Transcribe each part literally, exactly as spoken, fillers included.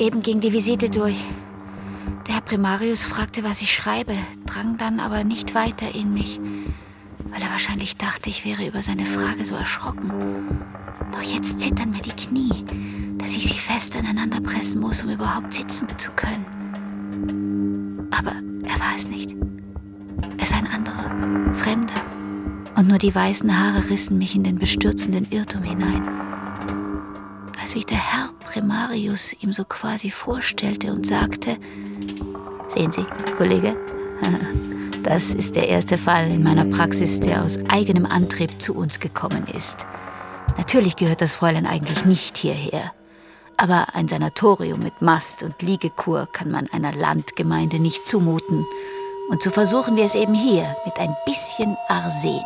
Eben ging die Visite durch. Der Herr Primarius fragte, was ich schreibe, drang dann aber nicht weiter in mich, weil er wahrscheinlich dachte, ich wäre über seine Frage so erschrocken. Doch jetzt zittern mir die Knie, dass ich sie fest aneinander pressen muss, um überhaupt sitzen zu können. Aber er war es nicht. Es war ein anderer, Fremder. Und nur die weißen Haare rissen mich in den bestürzenden Irrtum hinein. Als mich der Herr Primarius ihm so quasi vorstellte und sagte: Sehen Sie, Kollege, das ist der erste Fall in meiner Praxis, der aus eigenem Antrieb zu uns gekommen ist. Natürlich gehört das Fräulein eigentlich nicht hierher. Aber ein Sanatorium mit Mast und Liegekur kann man einer Landgemeinde nicht zumuten. Und so versuchen wir es eben hier mit ein bisschen Arsen.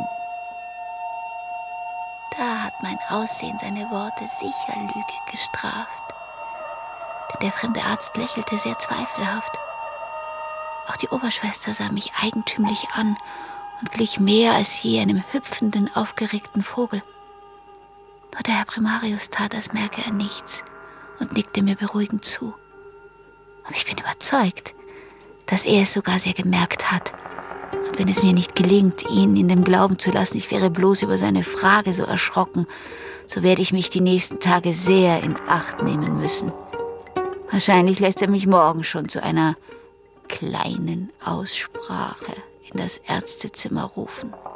Da hat mein Aussehen seine Worte sicher Lüge gestraft. Denn der fremde Arzt lächelte sehr zweifelhaft. Auch die Oberschwester sah mich eigentümlich an und glich mehr als je einem hüpfenden, aufgeregten Vogel. Nur der Herr Primarius tat, als merke er nichts und nickte mir beruhigend zu. Und ich bin überzeugt, dass er es sogar sehr gemerkt hat. Und wenn es mir nicht gelingt, ihn in dem Glauben zu lassen, ich wäre bloß über seine Frage so erschrocken, so werde ich mich die nächsten Tage sehr in Acht nehmen müssen. Wahrscheinlich lässt er mich morgen schon zu einer kleinen Aussprache in das Ärztezimmer rufen.